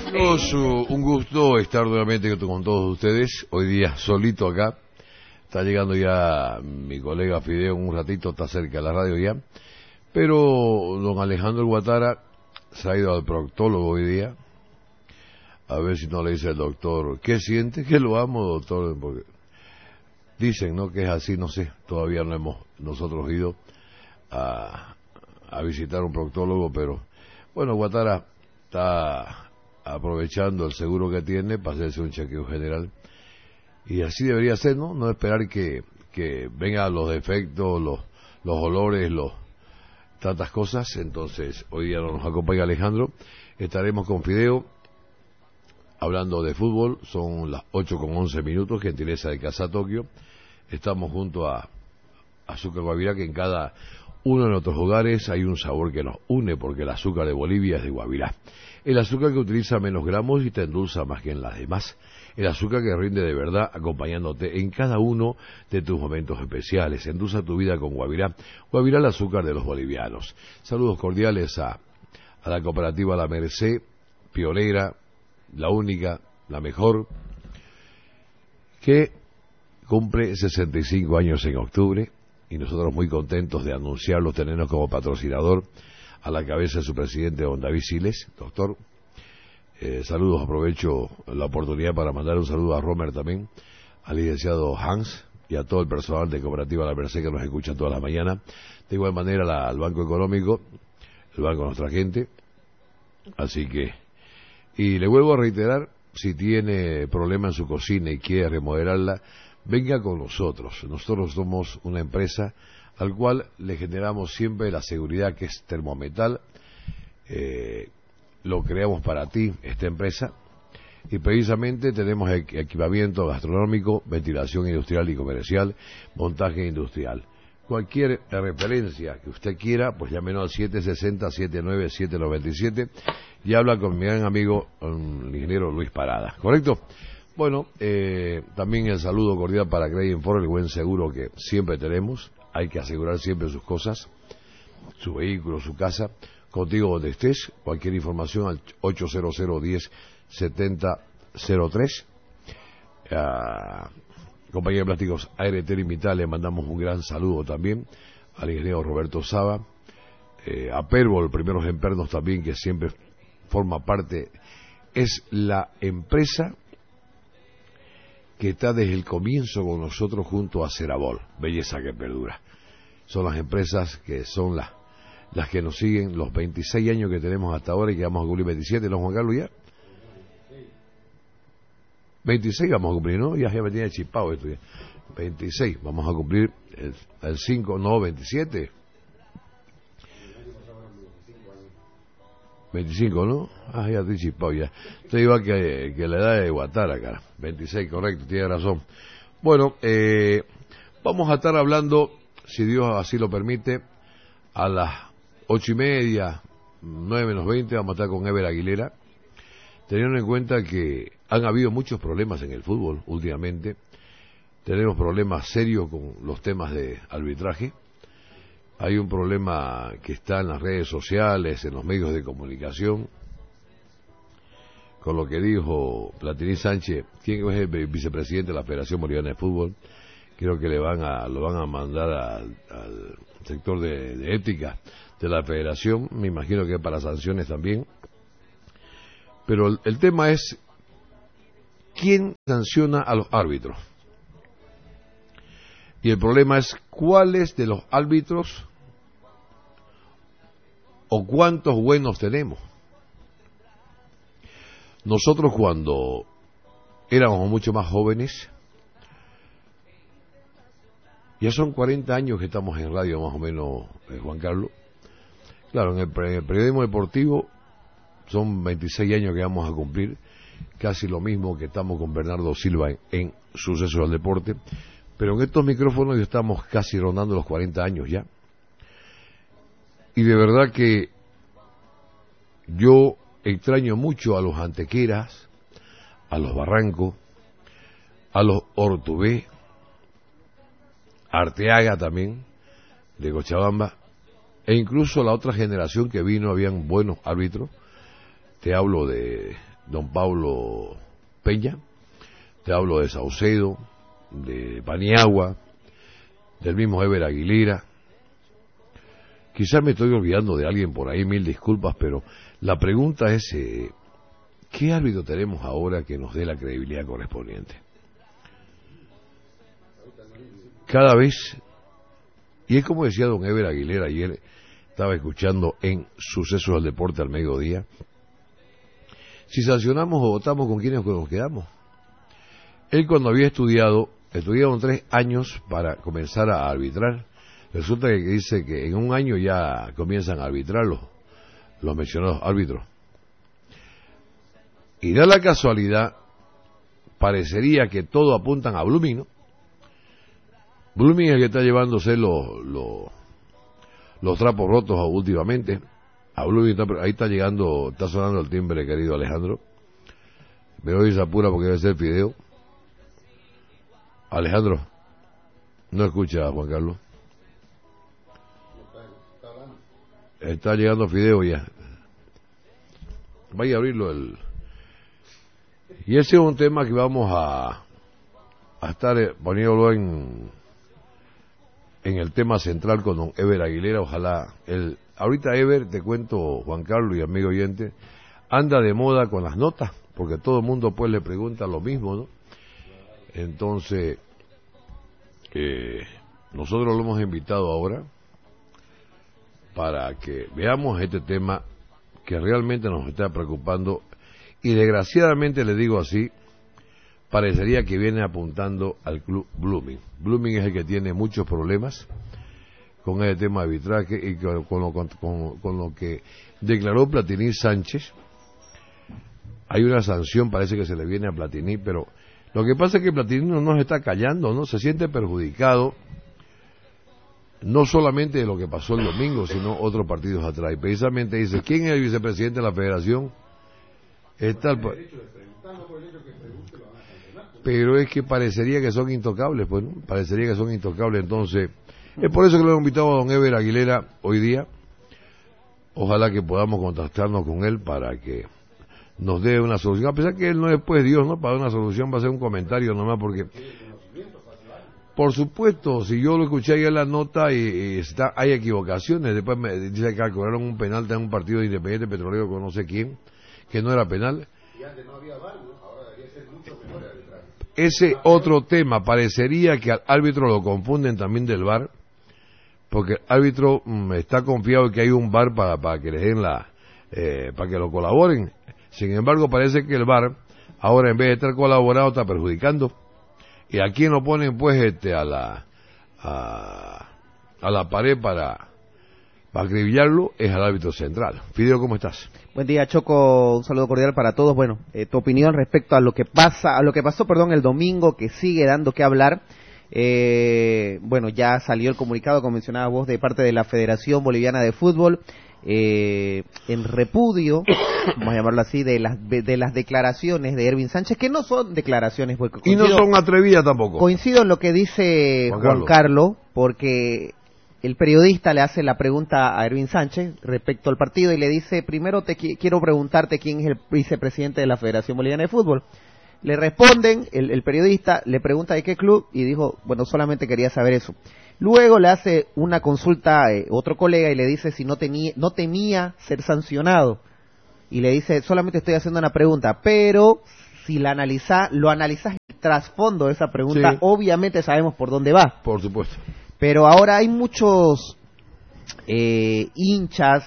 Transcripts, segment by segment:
Amigos, un gusto estar nuevamente con todos ustedes. Hoy día solito acá. Está llegando ya mi colega Fideo en un ratito, está cerca de la radio ya. Pero don Alejandro Guatara se ha ido al proctólogo hoy día. A ver si no le dice el doctor, ¿qué siente? Que lo amo, doctor, porque dicen, ¿no?, que es así, no sé. Todavía no hemos nosotros ido a visitar un proctólogo, pero bueno, Guatara está aprovechando el seguro que tiene para hacerse un chequeo general, y así debería ser, no esperar que vengan los defectos, los olores, tantas cosas. Entonces hoy día no nos acompaña Alejandro, estaremos con Fideo hablando de fútbol. Son las 8:11, gentileza de Casa Tokio. Estamos junto a Azúcar Guavirá, que en cada uno de nuestros hogares hay un sabor que nos une, porque el azúcar de Bolivia es de Guavirá. El azúcar que utiliza menos gramos y te endulza más que en las demás. El azúcar que rinde de verdad, acompañándote en cada uno de tus momentos especiales. Endulza tu vida con Guavirá. Guavirá, el azúcar de los bolivianos. Saludos cordiales a la cooperativa La Merced, pionera, la única, la mejor, que cumple 65 años en octubre. Y nosotros muy contentos de anunciarlo, tenernos como patrocinador a la cabeza de su presidente, don David Siles. Doctor, saludos, aprovecho la oportunidad para mandar un saludo a Romer también, al licenciado Hans y a todo el personal de Cooperativa La Merced que nos escucha toda la mañana. De igual manera al Banco Económico, el Banco de Nuestra Gente. Así que, y le vuelvo a reiterar, si tiene problema en su cocina y quiere remodelarla, venga con nosotros. Nosotros somos una empresa al cual le generamos siempre la seguridad, que es Termometal. Lo creamos para ti, esta empresa, y precisamente tenemos equipamiento gastronómico, ventilación industrial y comercial, montaje industrial. Cualquier referencia que usted quiera, pues llámenos al 760-797-797 y habla con mi gran amigo, el ingeniero Luis Parada. ¿Correcto? Bueno, también el saludo cordial para Credit For, el buen seguro que siempre tenemos. Hay que asegurar siempre sus cosas, su vehículo, su casa. Contigo donde estés, cualquier información al 800-10-7003. Compañía de Plásticos ART Limitada, le mandamos un gran saludo también al ingeniero Roberto Saba. A Perbol, Primeros Empernos también, que siempre forma parte, es la empresa que está desde el comienzo con nosotros junto a Cerabol, belleza que perdura. Son las empresas que son las que nos siguen los 26 años que tenemos hasta ahora, y que vamos a cumplir 27, ¿no, Juan Carlos, ya? 26 vamos a cumplir, ¿no? Ya me tiene chipado esto ya. 26, vamos a cumplir el 5, no, 27. 25, ¿no? Ya estoy chipado ya. Estoy igual que la edad de Guatara, cara. 26, correcto, tiene razón. Bueno, vamos a estar hablando, si Dios así lo permite, a las 8:30, 9:20, vamos a estar con Ever Aguilera, teniendo en cuenta que han habido muchos problemas en el fútbol últimamente. Tenemos problemas serios con los temas de arbitraje. Hay un problema que está en las redes sociales, en los medios de comunicación, con lo que dijo Platini Sánchez, quien es el vicepresidente de la Federación Boliviana de Fútbol. Creo que lo van a mandar al sector de ética de la federación, me imagino que para sanciones también. Pero el tema es, ¿quién sanciona a los árbitros? Y el problema es, ¿cuáles de los árbitros o cuántos buenos tenemos? Nosotros, cuando éramos mucho más jóvenes, ya son 40 años que estamos en radio más o menos, Juan Carlos. Claro, en el periodismo deportivo son 26 años que vamos a cumplir, casi lo mismo que estamos con Bernardo Silva en Sucesos al Deporte, pero en estos micrófonos ya estamos casi rondando los 40 años ya. Y de verdad que yo extraño mucho a los Antequeras, a los Barrancos, a los Ortubé, Arteaga también, de Cochabamba, e incluso la otra generación que vino, habían buenos árbitros. Te hablo de don Pablo Peña, te hablo de Saucedo, de Paniagua, del mismo Ever Aguilera. Quizás me estoy olvidando de alguien por ahí, mil disculpas, pero la pregunta es, ¿qué árbitro tenemos ahora que nos dé la credibilidad correspondiente? Cada vez, y es como decía don Ever Aguilera ayer, estaba escuchando en Sucesos del Deporte al mediodía, si sancionamos o votamos, ¿con quiénes nos quedamos? Él cuando había estudiaron 3 años para comenzar a arbitrar. Resulta que dice que en un año ya comienzan a arbitrar los mencionados árbitros. Y da la casualidad, parecería que todo apuntan a Blooming, ¿no? Blooming es el que está llevándose los trapos rotos últimamente. A Blooming ahí está llegando, está sonando el timbre, querido Alejandro. Pero hoy se apura porque debe ser Fideo. Alejandro, no escucha a Juan Carlos. Está llegando Fideo ya. Vaya a abrirlo Y ese es un tema que vamos a estar poniéndolo en el tema central con don Ever Aguilera. Ojalá ahorita Ever, te cuento, Juan Carlos y amigo oyente, anda de moda con las notas, porque todo el mundo pues le pregunta lo mismo, ¿no? Entonces, nosotros lo hemos invitado ahora para que veamos este tema que realmente nos está preocupando y desgraciadamente, le digo así, parecería que viene apuntando al club Blooming. Blooming es el que tiene muchos problemas con el tema de arbitraje y con lo que declaró Platini Sánchez. Hay una sanción, parece que se le viene a Platini, pero lo que pasa es que Platini no nos está callando, ¿no? Se siente perjudicado, no solamente de lo que pasó el domingo, sino otros partidos atrás. Y precisamente dice, ¿quién es el vicepresidente de la federación? Pero es que parecería que son intocables, pues, ¿no? Parecería que son intocables, entonces, es por eso que lo hemos invitado a don Ever Aguilera hoy día. Ojalá que podamos contactarnos con él para que nos dé una solución, a pesar que él no es pues Dios, ¿no? Para dar una solución va a ser un comentario nomás, porque por supuesto, si yo lo escuché ayer en la nota y hay equivocaciones, después me dice que calcularon un penal de un partido de Independiente Petrolero con no sé quién, que no era penal. Y antes no había VAR, ¿no? Ahora debería ser mucho mejor el arbitraje. Ese otro tema, parecería que al árbitro lo confunden también del VAR, porque el árbitro está confiado en que hay un VAR para que les den para que lo colaboren. Sin embargo, parece que el VAR, ahora en vez de estar colaborado, está perjudicando. ¿Y a quién lo ponen, pues, a la pared para acribillarlo? Es al árbitro central. Fideo, ¿cómo estás? Buen día, Choco, un saludo cordial para todos. Bueno, tu opinión respecto a lo que pasó, el domingo, que sigue dando que hablar. Bueno, ya salió el comunicado, como mencionabas vos, de parte de la Federación Boliviana de Fútbol, en repudio, vamos a llamarlo así, de las declaraciones de Ervin Sánchez, que no son declaraciones, porque y no son atrevidas tampoco. Coincido en lo que dice Juan Carlos, porque el periodista le hace la pregunta a Ervin Sánchez respecto al partido y le dice, primero quiero preguntarte quién es el vicepresidente de la Federación Boliviana de Fútbol. Le responden, el periodista le pregunta de qué club y dijo, bueno, solamente quería saber eso. Luego le hace una consulta otro colega y le dice si no temía ser sancionado. Y le dice, solamente estoy haciendo una pregunta, pero si lo analizás el trasfondo de esa pregunta, sí, obviamente sabemos por dónde va. Por supuesto. Pero ahora hay muchos hinchas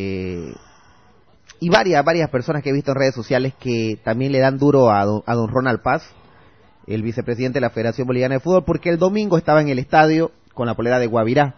y varias personas que he visto en redes sociales que también le dan duro a don Ronald Paz, el vicepresidente de la Federación Boliviana de Fútbol, porque el domingo estaba en el estadio con la polera de Guavirá.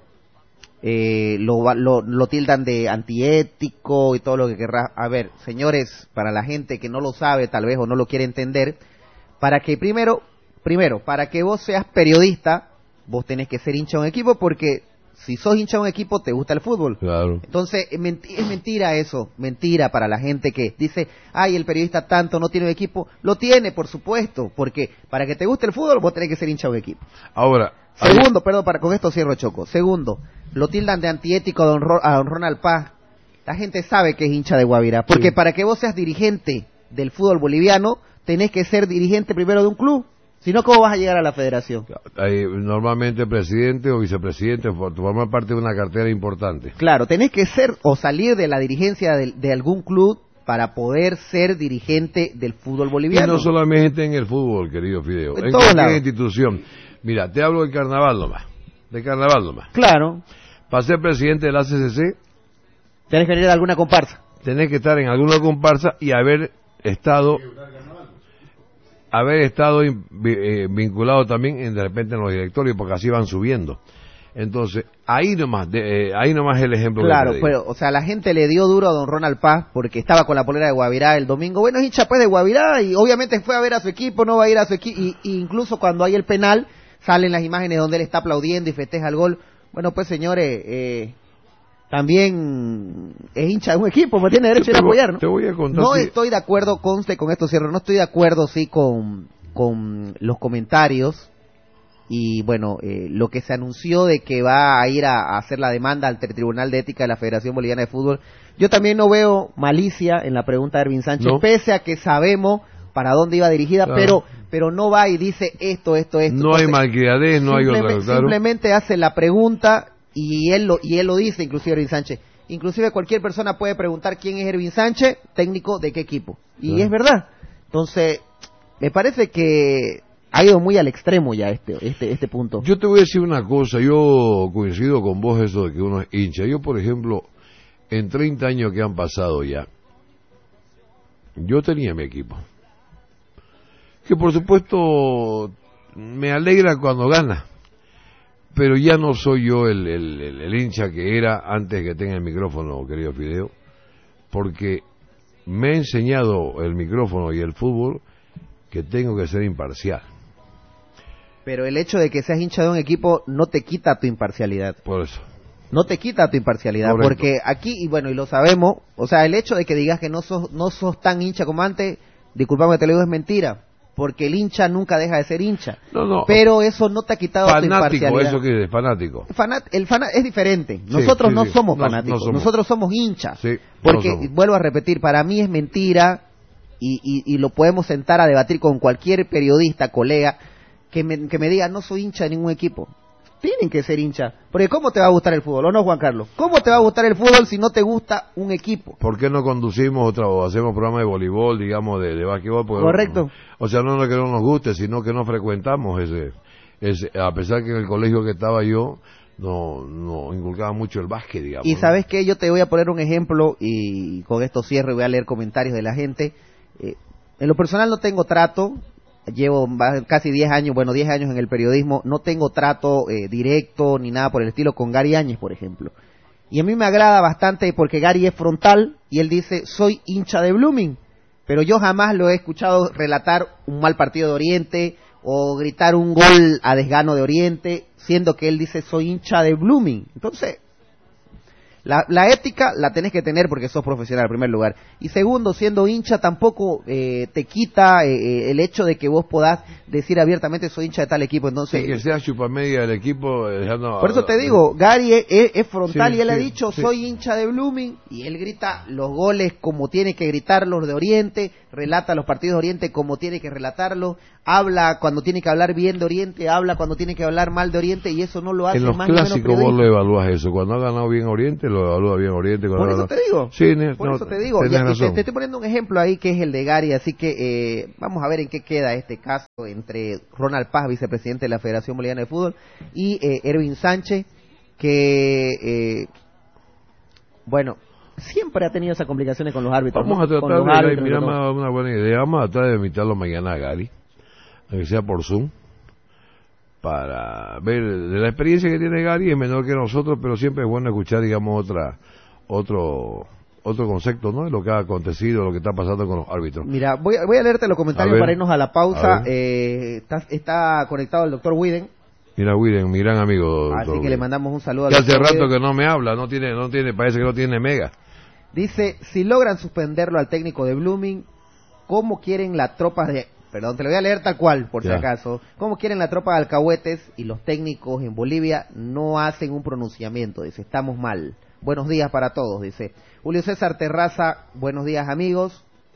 Lo tildan de antiético y todo lo que querrá. A ver, señores, para la gente que no lo sabe tal vez o no lo quiere entender, para que primero, para que vos seas periodista, vos tenés que ser hincha de un equipo, porque si sos hincha de un equipo, te gusta el fútbol. Claro. Entonces, es mentira eso, mentira para la gente que dice, ay, el periodista tanto no tiene un equipo. Lo tiene, por supuesto, porque para que te guste el fútbol, vos tenés que ser hincha de un equipo. Ahora, segundo, con esto cierro, Choco. Segundo, lo tildan de antiético a don Ronald Paz. La gente sabe que es hincha de Guavirá, porque sí, para que vos seas dirigente del fútbol boliviano, tenés que ser dirigente primero de un club. Si no, ¿cómo vas a llegar a la federación? Normalmente presidente o vicepresidente formar parte de una cartera importante. Claro, tenés que ser o salir de la dirigencia de algún club para poder ser dirigente del fútbol boliviano. Y no solamente en el fútbol, querido Fideo, en cualquier lados. Institución. Mira, te hablo del carnaval nomás. Claro. Para ser presidente de la CCC, tenés que venir de alguna comparsa. Tenés que estar en alguna comparsa y haber estado vinculado también de repente en los directorios, porque así van subiendo. Entonces, ahí nomás el ejemplo. Claro, pero, o sea, la gente le dio duro a don Ronald Paz porque estaba con la polera de Guavirá el domingo. Bueno, es hincha pues de Guavirá y obviamente fue a ver a su equipo, no va a ir a su equipo. Y incluso cuando hay el penal, salen las imágenes donde él está aplaudiendo y festeja el gol. Bueno, pues señores, también es hincha de un equipo, me tiene derecho a apoyar, ¿no? Te voy a contar. No estoy de acuerdo, conste con esto cierro, no estoy de acuerdo, sí, con los comentarios y bueno, lo que se anunció de que va a ir a hacer la demanda al Tribunal de Ética de la Federación Boliviana de Fútbol. Yo también no veo malicia en la pregunta de Ervin Sánchez, no. Pese a que sabemos para dónde iba dirigida, claro. pero no va y dice esto. No entonces, hay malcriadez, no hay otra, claro. Simplemente hace la pregunta y él lo dice, inclusive Ervin Sánchez. Inclusive cualquier persona puede preguntar quién es Ervin Sánchez, técnico de qué equipo. Y es verdad. Entonces, me parece que ha ido muy al extremo ya este punto. Yo te voy a decir una cosa, yo coincido con vos eso de que uno es hincha. Yo, por ejemplo, en 30 años que han pasado ya, yo tenía mi equipo. Que por supuesto me alegra cuando gana, pero ya no soy yo el hincha que era antes que tenga el micrófono, querido Fideo, porque me ha enseñado el micrófono y el fútbol que tengo que ser imparcial. Pero el hecho de que seas hincha de un equipo no te quita tu imparcialidad. Por eso. No te quita tu imparcialidad. Correcto. Porque aquí, y bueno, y lo sabemos, o sea, el hecho de que digas que no sos tan hincha como antes, disculpame que te lo digo, es mentira. Porque el hincha nunca deja de ser hincha. No. Pero eso no te ha quitado tu imparcialidad. Fanático, eso que es fanático. Es diferente. Nosotros no somos fanáticos. Nosotros somos hinchas. Sí, porque, vuelvo a repetir, para mí es mentira, y lo podemos sentar a debatir con cualquier periodista, colega, que me diga, no soy hincha de ningún equipo. Tienen que ser hincha. Porque ¿cómo te va a gustar el fútbol? ¿O no, Juan Carlos? ¿Cómo te va a gustar el fútbol si no te gusta un equipo? ¿Por qué no conducimos o hacemos programas de voleibol, digamos, de básquetbol? Correcto. O sea, no es que no nos guste, sino que no frecuentamos ese. A pesar que en el colegio que estaba yo, no inculcaba mucho el básquet, digamos. Y ¿sabes qué? Yo te voy a poner un ejemplo, y con esto cierro y voy a leer comentarios de la gente. En lo personal no tengo trato. Llevo casi 10 años en el periodismo, no tengo trato directo ni nada por el estilo con Gary Áñez, por ejemplo. Y a mí me agrada bastante porque Gary es frontal y él dice, soy hincha de Blooming, pero yo jamás lo he escuchado relatar un mal partido de Oriente o gritar un gol a desgano de Oriente, siendo que él dice, soy hincha de Blooming. Entonces, la ética la tenés que tener porque sos profesional en primer lugar. Y segundo, siendo hincha tampoco te quita el hecho de que vos podás decir abiertamente soy hincha de tal equipo. Entonces, que sea chupamedia del equipo. Por eso te digo, Gary es frontal y él ha dicho soy hincha de Blooming y él grita los goles como tiene que gritar los de Oriente, relata los partidos de Oriente como tiene que relatarlos, habla cuando tiene que hablar bien de Oriente, habla cuando tiene que hablar mal de Oriente y eso no lo hace más ni menos. En los clásicos vos lo evalúas eso, cuando ha ganado bien Oriente lo evalúa bien Oriente. Por eso te digo. Sí, por eso te digo. Te estoy poniendo un ejemplo ahí que es el de Gary, así que vamos a ver en qué queda este caso entre Ronald Paz, vicepresidente de la Federación Boliviana de Fútbol, y Ervin Sánchez, que bueno, siempre ha tenido esas complicaciones con los árbitros. Vamos a tratar de mirar una buena idea. Vamos a tratar de invitarlo mañana a Gary, aunque sea por Zoom, para ver de la experiencia que tiene Gary. Es menor que nosotros, pero siempre es bueno escuchar, digamos, otro concepto, ¿no? De lo que ha acontecido, lo que está pasando con los árbitros. Mira, voy a leerte los comentarios para irnos a la pausa. Está conectado el doctor Widen. Mira, Widen, mi gran amigo. Así que le mandamos un saludo al doctor Widen. Hace rato que no me habla, no tiene, parece que no tiene mega. Dice, si logran suspenderlo al técnico de Blooming, ¿cómo quieren la tropa de... Perdón, te lo voy a leer tal cual, por si acaso. ¿Cómo quieren la tropa de alcahuetes y los técnicos en Bolivia no hacen un pronunciamiento? Dice, estamos mal. Buenos días para todos, dice. Julio César Terraza, buenos días amigos.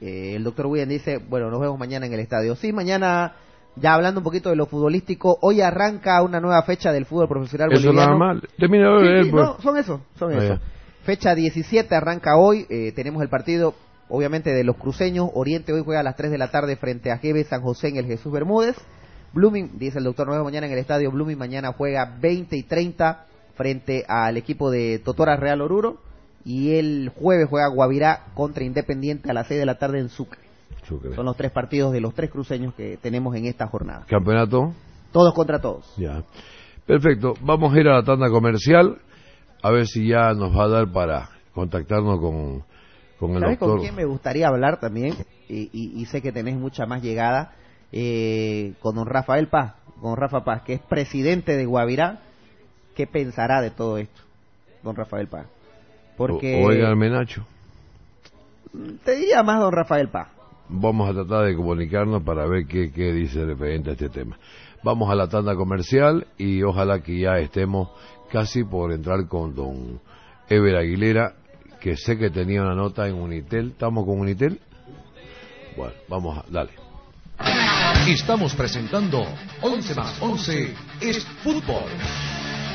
El doctor William dice, bueno, nos vemos mañana en el estadio. Sí, mañana, ya hablando un poquito de lo futbolístico, hoy arranca una nueva fecha del fútbol profesional boliviano. Eso nada mal. Termina de ver, pues. No, son eso. Fecha 17 arranca hoy, tenemos el partido, obviamente, de los cruceños. Oriente hoy juega a las 3 de la tarde frente a GB San José en el Jesús Bermúdez. Blooming, dice el doctor, nos vemos mañana en el estadio. Blooming mañana juega 20:30 frente al equipo de Totora Real Oruro. Y el jueves juega Guavirá contra Independiente a las 6 de la tarde en Sucre. Son los 3 partidos de los 3 cruceños que tenemos en esta jornada. ¿Campeonato? Todos contra todos. Ya. Perfecto. Vamos a ir a la tanda comercial, a ver si ya nos va a dar para contactarnos con el ¿Sabes doctor? con quién me gustaría hablar también? Y sé que tenés mucha más llegada, con don Rafael Paz, que es presidente de Guavirá. ¿Qué pensará de todo esto, don Rafael Paz? Porque Oiga, Almenacho. Te diría más don Rafael Paz. Vamos a tratar de comunicarnos para ver qué dice referente a este tema. Vamos a la tanda comercial y ojalá que ya estemos casi por entrar con don Ever Aguilera, que sé que tenía una nota en Unitel. ¿Estamos con Unitel? Bueno, dale. Estamos presentando 11 más 11 es fútbol.